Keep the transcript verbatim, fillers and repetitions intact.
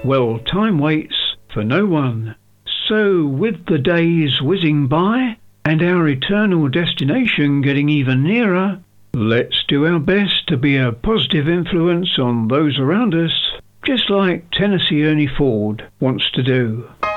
Well, time waits for no one. So, with the days whizzing by, and our eternal destination getting even nearer, let's do our best to be a positive influence on those around us, just like Tennessee Ernie Ford wants to do.